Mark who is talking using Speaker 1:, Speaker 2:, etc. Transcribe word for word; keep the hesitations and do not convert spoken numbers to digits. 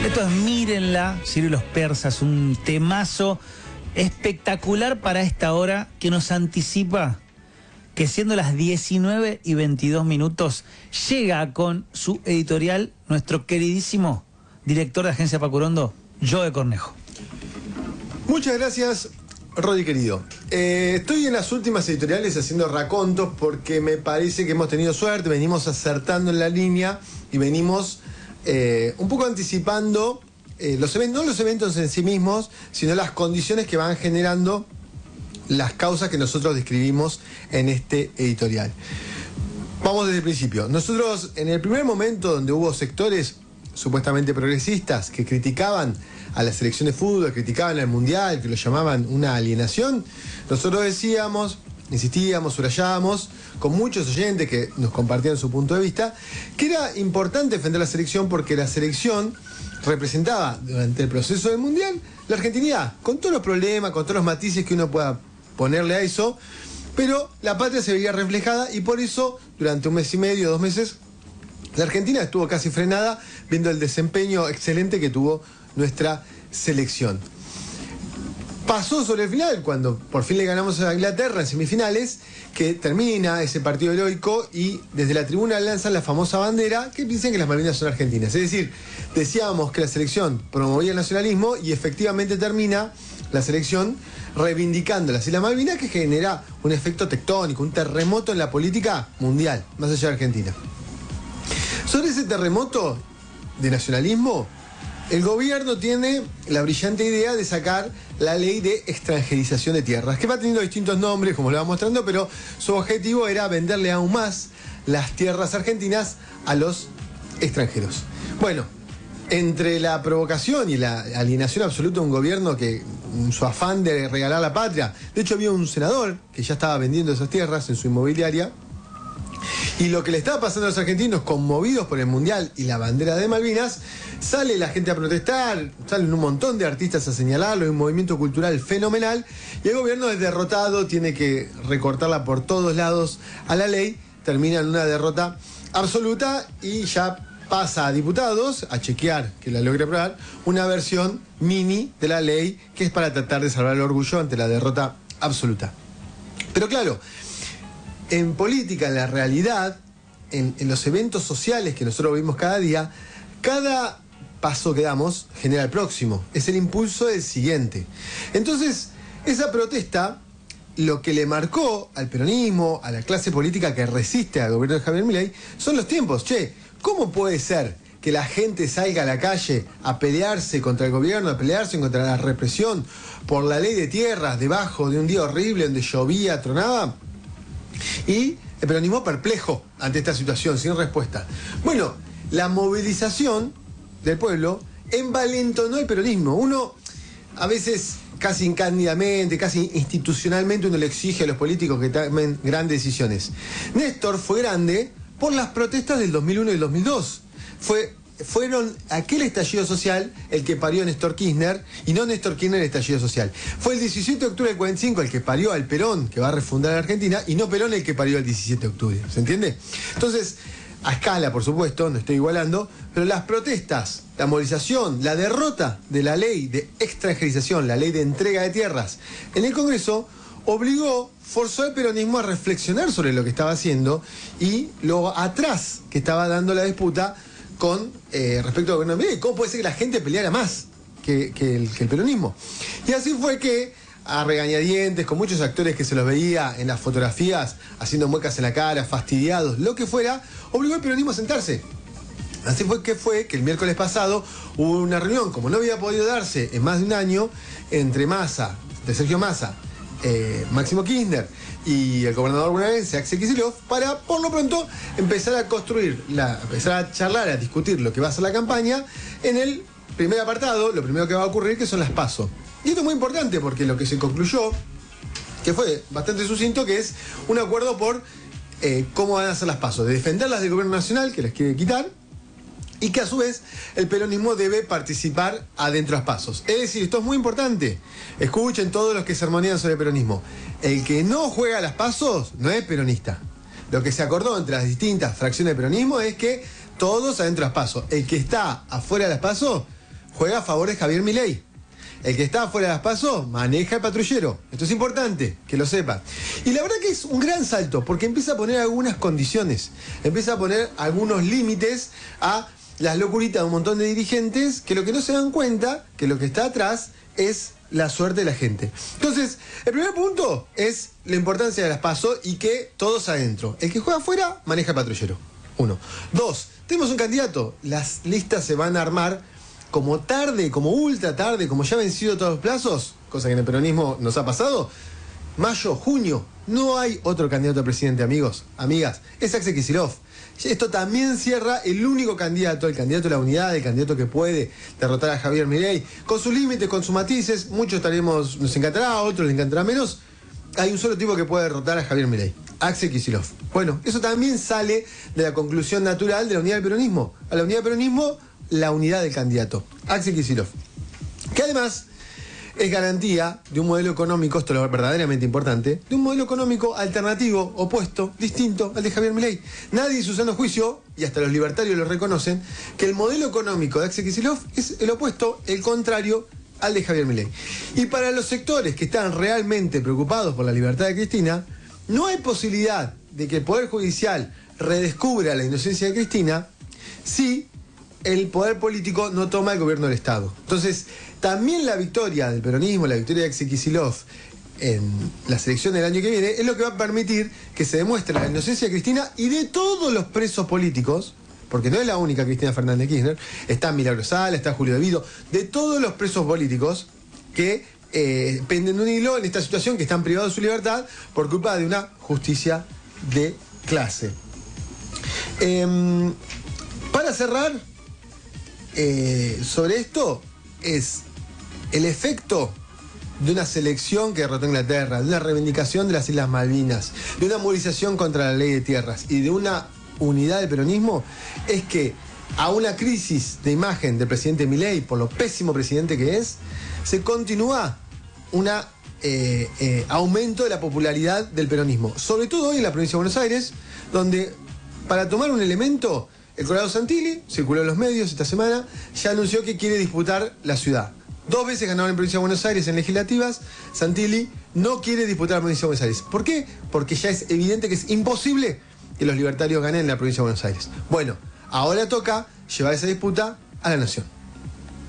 Speaker 1: Esto es Mírenla, Cirio y los Persas, un temazo espectacular para esta hora que nos anticipa que siendo las diecinueve y veintidós minutos llega con su editorial nuestro queridísimo director de Agencia Pacurondo, Joe Cornejo.
Speaker 2: Muchas gracias, Rodi querido. Eh, estoy en las últimas editoriales haciendo racontos porque me parece que hemos tenido suerte, venimos acertando en la línea y venimos eh, un poco anticipando eh, los eventos, no los eventos en sí mismos, sino las condiciones que van generando las causas que nosotros describimos en este editorial. Vamos desde el principio. Nosotros, en el primer momento donde hubo sectores supuestamente progresistas que criticaban a la selección de fútbol, criticaban al mundial, que lo llamaban una alienación, nosotros decíamos, insistíamos, subrayábamos, con muchos oyentes que nos compartían su punto de vista, que era importante defender la selección porque la selección representaba durante el proceso del mundial la argentinidad, con todos los problemas, con todos los matices que uno pueda ponerle a eso, pero la patria se veía reflejada y por eso durante un mes y medio, dos meses, la Argentina estuvo casi frenada viendo el desempeño excelente que tuvo nuestra selección. Pasó sobre el final, cuando por fin le ganamos a Inglaterra en semifinales, que termina ese partido heroico y desde la tribuna lanzan la famosa bandera que dicen que las Malvinas son argentinas. Es decir, decíamos que la selección promovía el nacionalismo y efectivamente termina la selección reivindicando las Islas Malvinas, que genera un efecto tectónico, un terremoto en la política mundial, más allá de Argentina. Sobre ese terremoto de nacionalismo, el gobierno tiene la brillante idea de sacar la ley de extranjerización de tierras, que va teniendo distintos nombres, como lo va mostrando, pero su objetivo era venderle aún más las tierras argentinas a los extranjeros. Bueno, entre la provocación y la alienación absoluta de un gobierno que, en su afán de regalar la patria, de hecho había un senador que ya estaba vendiendo esas tierras en su inmobiliaria, y lo que le estaba pasando a los argentinos, conmovidos por el Mundial y la bandera de Malvinas, sale la gente a protestar, salen un montón de artistas a señalarlo, hay un movimiento cultural fenomenal, y el gobierno es derrotado, tiene que recortarla por todos lados a la ley, termina en una derrota absoluta y ya pasa a diputados a chequear que la logre aprobar una versión mini de la ley que es para tratar de salvar el orgullo ante la derrota absoluta. Pero claro, en política, en la realidad, en, en los eventos sociales que nosotros vivimos cada día, cada paso que damos genera el próximo, es el impulso del siguiente. Entonces, esa protesta, lo que le marcó al peronismo, a la clase política que resiste al gobierno de Javier Milei, son los tiempos. Che, ¿cómo puede ser que la gente salga a la calle a pelearse contra el gobierno, a pelearse contra la represión por la ley de tierras debajo de un día horrible donde llovía, tronaba? Y el peronismo perplejo ante esta situación, sin respuesta. Bueno, la movilización del pueblo envalentonó el peronismo. Uno, a veces, casi incándidamente, casi institucionalmente, uno le exige a los políticos que tomen grandes decisiones. Néstor fue grande por las protestas del dos mil uno y el dos mil dos. Fue... Fueron aquel estallido social el que parió a Néstor Kirchner y no Néstor Kirchner el estallido social. Fue el diecisiete de octubre del cuarenta y cinco el que parió al Perón, que va a refundar la Argentina, y no Perón el que parió el diecisiete de octubre. ¿Se entiende? Entonces, a escala, por supuesto, no estoy igualando, pero las protestas, la movilización, la derrota de la ley de extranjerización, la ley de entrega de tierras en el Congreso, obligó, forzó al peronismo a reflexionar sobre lo que estaba haciendo y lo atrás que estaba dando la disputa con eh, respecto al gobierno de Milei. ¿Cómo puede ser que la gente peleara más que, que, el, que el peronismo? Y así fue que, a regañadientes, con muchos actores que se los veía en las fotografías, haciendo muecas en la cara, fastidiados, lo que fuera, obligó al peronismo a sentarse. Así fue que fue que el miércoles pasado hubo una reunión, como no había podido darse en más de un año, entre Massa, de Sergio Massa, eh, Máximo Kirchner y el gobernador bonaerense Axel Kicillof, para por lo pronto empezar a construir, la, empezar a charlar, a discutir lo que va a ser la campaña en el primer apartado, lo primero que va a ocurrir, que son las PASO. Y esto es muy importante porque lo que se concluyó, que fue bastante sucinto, que es un acuerdo por eh, cómo van a ser las PASO, de defenderlas del gobierno nacional, que les quiere quitar, y que a su vez el peronismo debe participar adentro de las PASOs. Es decir, esto es muy importante. Escuchen todos los que sermonean sobre el peronismo. El que no juega a las PASOs no es peronista. Lo que se acordó entre las distintas fracciones del peronismo es que todos adentro de las PASOs. El que está afuera de las PASOs juega a favor de Javier Milei. El que está afuera de las PASO maneja el patrullero. Esto es importante, que lo sepa. Y la verdad que es un gran salto, porque empieza a poner algunas condiciones, empieza a poner algunos límites a las locuritas de un montón de dirigentes que lo que no se dan cuenta, que lo que está atrás es la suerte de la gente. Entonces, el primer punto es la importancia de las PASO y que todos adentro. El que juega afuera maneja el patrullero. Uno. Dos, tenemos un candidato. Las listas se van a armar como tarde, como ultra tarde, como ya vencido todos los plazos, cosa que en el peronismo nos ha pasado. Mayo, junio, no hay otro candidato a presidente, amigos, amigas. Es Axel Kicillof. Esto también cierra el único candidato, el candidato de la unidad, el candidato que puede derrotar a Javier Milei, con sus límites, con sus matices. Muchos estaremos, nos encantará, a otros les encantará menos. Hay un solo tipo que puede derrotar a Javier Milei, Axel Kicillof. Bueno, eso también sale de la conclusión natural de la unidad del peronismo. A la unidad del peronismo, la unidad del candidato, Axel Kicillof. Que además es garantía de un modelo económico, esto es lo verdaderamente importante, de un modelo económico alternativo, opuesto, distinto al de Javier Milei. Nadie en su sano juicio, y hasta los libertarios lo reconocen, que el modelo económico de Axel Kicillof es el opuesto, el contrario al de Javier Milei. Y para los sectores que están realmente preocupados por la libertad de Cristina, no hay posibilidad de que el Poder Judicial redescubra la inocencia de Cristina si el poder político no toma el gobierno del Estado. Entonces, también la victoria del peronismo, la victoria de Axel Kicillof en las elecciones del año que viene, es lo que va a permitir que se demuestre la inocencia de Cristina y de todos los presos políticos, porque no es la única Cristina Fernández Kirchner, está Milagro Sala, está Julio De Vito, de todos los presos políticos que eh, penden de un hilo en esta situación, que están privados de su libertad por culpa de una justicia de clase. Eh, para cerrar, Eh, sobre esto es el efecto de una selección que derrotó a Inglaterra, de una reivindicación de las Islas Malvinas, de una movilización contra la ley de tierras y de una unidad del peronismo, es que a una crisis de imagen del presidente Milei, por lo pésimo presidente que es, se continúa un eh, eh, aumento de la popularidad del peronismo, sobre todo hoy en la provincia de Buenos Aires, donde, para tomar un elemento, el Colorado Santilli, circuló en los medios esta semana, ya anunció que quiere disputar la ciudad. Dos veces ganaron en provincia de Buenos Aires en legislativas. Santilli no quiere disputar la provincia de Buenos Aires. ¿Por qué? Porque ya es evidente que es imposible que los libertarios ganen en la provincia de Buenos Aires. Bueno, ahora toca llevar esa disputa a la nación.